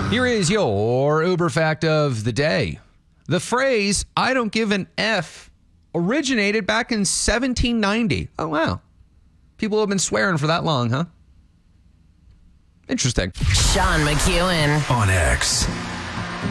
Here is your Uber fact of the day. The phrase, I don't give an F, originated back in 1790. Oh, wow. People have been swearing for that long, huh? Interesting. Sean McEwen on X.